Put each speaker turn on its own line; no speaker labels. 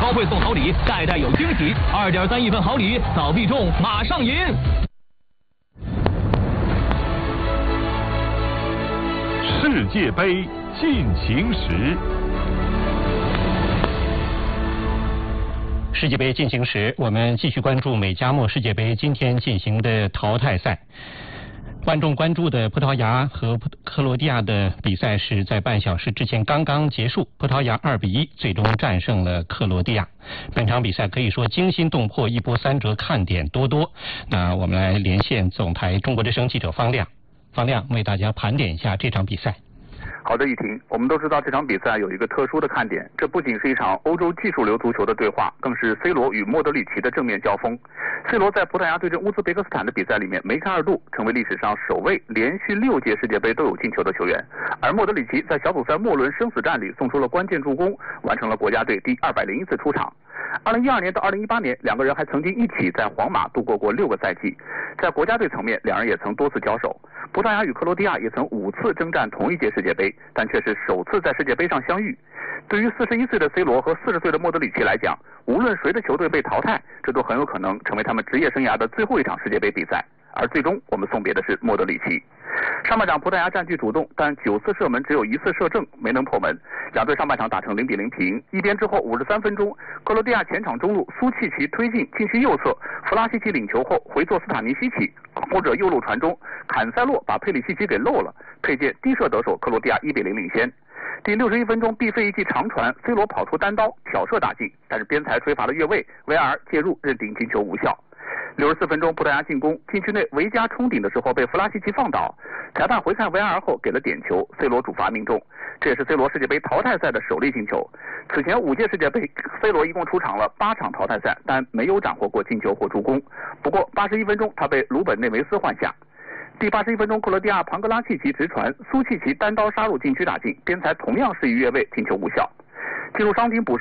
高会送好礼，代代有惊喜。2.3亿份好礼，早必中，马上赢！
世界杯进行时。
世界杯进行时，我们继续关注美加墨世界杯今天进行的淘汰赛。万众关注的葡萄牙和克罗地亚的比赛是在半小时之前刚刚结束，葡萄牙2-1最终战胜了克罗地亚。本场比赛可以说惊心动魄，一波三折，看点多多。那我们来连线总台中国之声记者方亮，方亮为大家盘点一下这场比赛。
好的，雨婷，我们都知道这场比赛有一个特殊的看点，这不仅是一场欧洲技术流足球的对话，更是 C 罗与莫德里奇的正面交锋。C 罗在葡萄牙对阵乌兹别克斯坦的比赛里面梅开二度，成为历史上首位连续6届世界杯都有进球的球员。而莫德里奇在小组赛末轮生死战里送出了关键助攻，完成了国家队第201次出场。2012年到2018年，两个人还曾经一起在皇马度过6个赛季。在国家队层面，两人也曾多次交手。葡萄牙与克罗地亚也曾5次征战同一届世界杯，但却是首次在世界杯上相遇。对于41岁的 C 罗和40岁的莫德里奇来讲，无论谁的球队被淘汰，这都很有可能成为他们职业生涯的最后一场世界杯比赛。而最终我们送别的是莫德里奇。上半场葡萄牙占据主动，但9次射门只有1次射正，没能破门。两队上半场打成0-0平。一边之后53分钟，克罗地亚前场中路苏契奇推进禁区右侧，弗拉西奇领球后回做斯塔尼西奇，或者右路传中，坎塞洛把佩里西奇给漏了，佩剑低射得手，克罗地亚1-0领先。第61分钟，毕费一记长传 ，C 罗跑出单刀挑射打进，但是边裁吹罚了越位 ，VAR 介入认定进球无效。64分钟，葡萄牙进攻，禁区内维加冲顶的时候被弗拉西奇放倒，裁判回看 VAR 后给了点球 ，C 罗主罚命中，这也是 C 罗世界杯淘汰赛的首粒进球。此前5届世界杯 ，C 罗一共出场了8场淘汰赛，但没有斩获过进球或助攻。不过81分钟，他被鲁本内维斯换下。第81分钟，克罗地亚庞格拉契奇直传，苏契奇单刀杀入禁区打进，边裁同样是一越位，进球无效。进入伤停补时。